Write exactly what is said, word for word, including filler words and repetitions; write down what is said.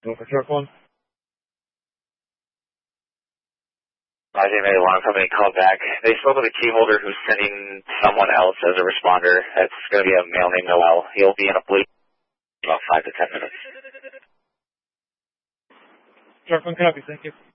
Go for truck one. Roger, made alarm company called back. They spoke with a key holder who's sending someone else as a responder. That's going to be a male named Noel. He'll be in a blue about five to ten minutes. Truck one copy, thank you.